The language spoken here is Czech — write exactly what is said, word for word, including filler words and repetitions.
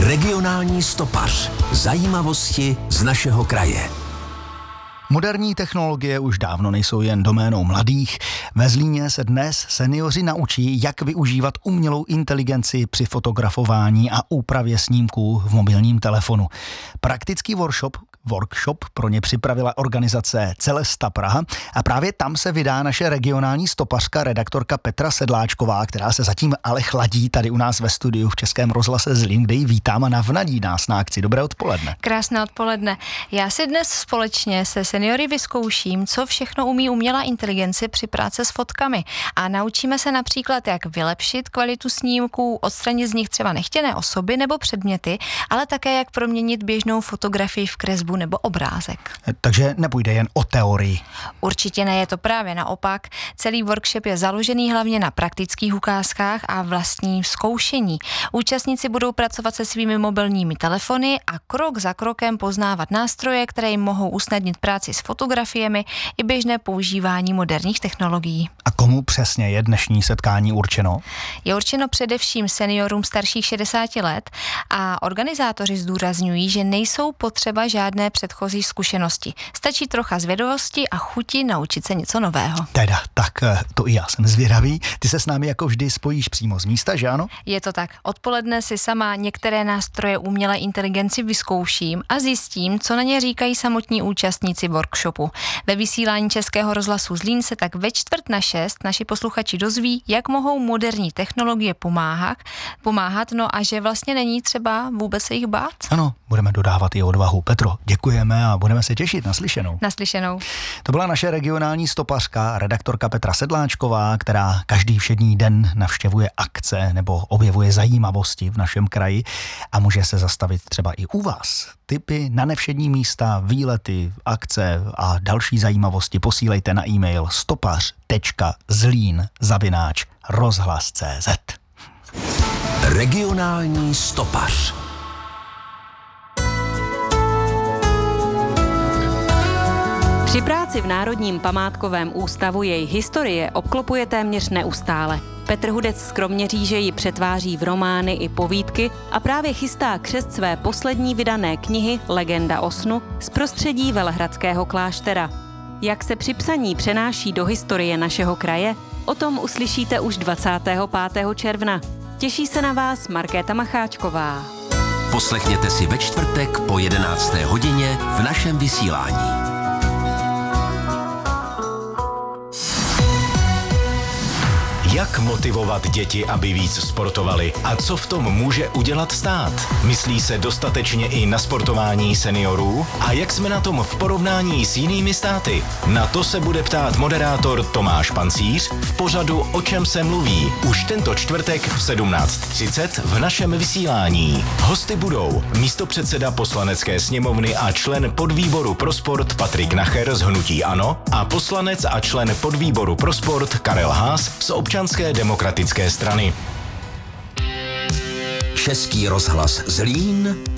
Regionální stopař. Zajímavosti z našeho kraje. Moderní technologie už dávno nejsou jen doménou mladých. Ve Zlíně se dnes seniori naučí, jak využívat umělou inteligenci při fotografování a úpravě snímků v mobilním telefonu. Praktický workshop, workshop pro ně připravila organizace Celesta Praha a právě tam se vydá naše regionální stopařka, redaktorka Petra Sedláčková, která se zatím ale chladí tady u nás ve studiu v Českém rozhlase Zlín, kde ji vítám a navnadí nás na akci. Dobré odpoledne. Krásné odpoledne. Já si dnes společně se seniory vyzkouším, co všechno umí umělá inteligence při práci s fotkami a naučíme se například, jak vylepšit kvalitu snímků, odstranit z nich třeba nechtěné osoby nebo předměty, ale také jak proměnit běžnou fotografii v kresbu nebo obrázek. Takže nepůjde jen o teorii. Určitě ne, je to právě naopak. Celý workshop je založený hlavně na praktických ukázkách a vlastním zkoušení. Účastníci budou pracovat se svými mobilními telefony a krok za krokem poznávat nástroje, které jim mohou usnadnit práci s fotografiemi i běžné používání moderních technologií. A komu přesně je dnešní setkání určeno? Je určeno především seniorům starších šedesáti let a organizátoři zdůrazňují, že nejsou potřeba žádné předchozí zkušenosti. Stačí trocha zvědavosti a chuti naučit se něco nového. Teda, tak to i já jsem zvědavý. Ty se s námi jako vždy spojíš přímo z místa, že ano? Je to tak. Odpoledne si sama některé nástroje umělé inteligenci vyzkouším a zjistím, co na ně říkají samotní účastníci workshopu. Ve vysílání Českého rozhlasu Zlín se tak ve čtvrt na šest naši posluchači dozví, jak mohou moderní technologie pomáhat, pomáhat, no a že vlastně není třeba vůbec se jich bát. Ano, budeme dodávat i odvahu. Petro, děkujeme a budeme se těšit na slyšenou. Naslyšenou. To byla naše regionální stopařka, redaktorka Petra Sedláčková, která každý všední den navštěvuje akce nebo objevuje zajímavosti v našem kraji a může se zastavit třeba i u vás. Tipy na nevšední místa, výlety, akce a další zajímavosti posílejte na e-mail stopař tečka zlín zavináč rozhlas tečka cé zet. Regionální stopař. Při práci v Národním památkovém ústavu jej historie obklopuje téměř neustále. Petr Hudec z Kroměříže ji přetváří v romány i povídky a právě chystá křest své poslední vydané knihy Legenda o snu z prostředí Velehradského kláštera. Jak se při psaní přenáší do historie našeho kraje, o tom uslyšíte už dvacátého pátého června. Těší se na vás Markéta Macháčková. Poslechněte si ve čtvrtek po jedenácté hodině v našem vysílání. Jak motivovat děti, aby víc sportovali a co v tom může udělat stát? Myslí se dostatečně i na sportování seniorů? A jak jsme na tom v porovnání s jinými státy? Na to se bude ptát moderátor Tomáš Pancíř v pořadu O čem se mluví už tento čtvrtek v sedmnáct třicet v našem vysílání. Hosty budou místopředseda Poslanecké sněmovny a člen podvýboru pro sport Patrik Nacher z hnutí ANO a poslanec a člen podvýboru pro sport Karel Haas z Občanské demokratické strany. Český rozhlas Zlín